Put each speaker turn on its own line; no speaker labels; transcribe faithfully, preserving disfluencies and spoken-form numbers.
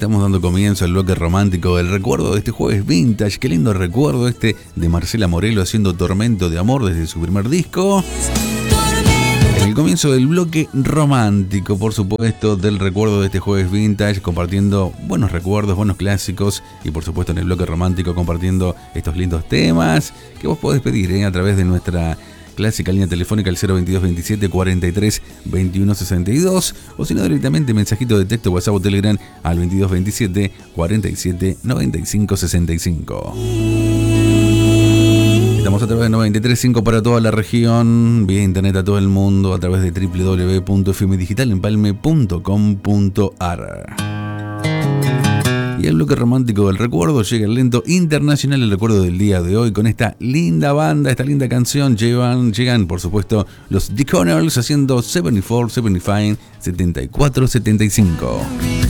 estamos dando comienzo al bloque romántico del recuerdo de este jueves vintage. Qué lindo recuerdo este de Marcela Morelo haciendo Tormento de Amor desde su primer disco. En el comienzo del bloque romántico, por supuesto, del recuerdo de este jueves vintage, compartiendo buenos recuerdos, buenos clásicos y por supuesto en el bloque romántico compartiendo estos lindos temas que vos podés pedir ¿eh? a través de nuestra clásica línea telefónica al cero veintidós veintisiete cuarenta y tres veintiuno sesenta y dos o si no directamente mensajito de texto, WhatsApp o Telegram al veintidós veintisiete cuarenta y siete noventa y cinco sesenta y cinco. Estamos a través de noventa y tres punto cinco para toda la región, vía internet a todo el mundo a través de doble u doble u doble u punto f m digital empalme punto com punto a r. Y el bloque romántico del recuerdo llega el lento internacional, el recuerdo del día de hoy con esta linda banda, esta linda canción. Llevan, llegan por supuesto los The Connells haciendo setenta y cuatro, setenta y cinco, setenta y cuatro, setenta y cinco.